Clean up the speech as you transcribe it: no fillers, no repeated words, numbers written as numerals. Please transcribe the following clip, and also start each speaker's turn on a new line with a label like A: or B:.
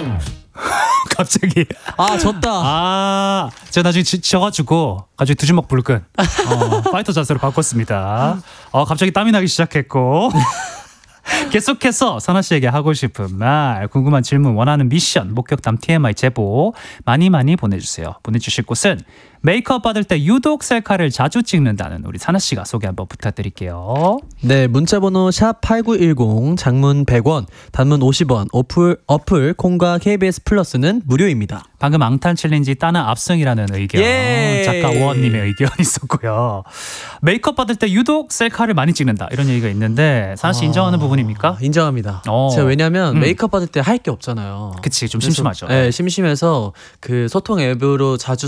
A: 갑자기
B: 졌다.
A: 제가 나중에 져가지고 갑자기 두 주먹 불끈 파이터 자세로 바꿨습니다. 갑자기 땀이 나기 시작했고 계속해서 선아 씨에게 하고 싶은 말, 궁금한 질문, 원하는 미션, 목격담, TMI 제보 많이 보내주세요. 보내주실 곳은 메이크업 받을 때 유독 셀카를 자주 찍는다는 우리 사나 씨가 소개 한번 부탁드릴게요.
B: 네, 문자번호 샵8910, 장문 100원, 단문 50원, 어플 콩과 KBS 플러스는 무료입니다.
A: 방금 앙탈 챌린지 따나 압승이라는 의견, 작가 오원님의 의견이 있었고요. 메이크업 받을 때 유독 셀카를 많이 찍는다 이런 얘기가 있는데 사나 씨 인정하는 부분입니까?
B: 인정합니다. 제가 왜냐면 메이크업 받을 때 할 게 없잖아요.
A: 그치, 좀 심심하죠.
B: 네, 심심해서 그 소통 앱으로 자주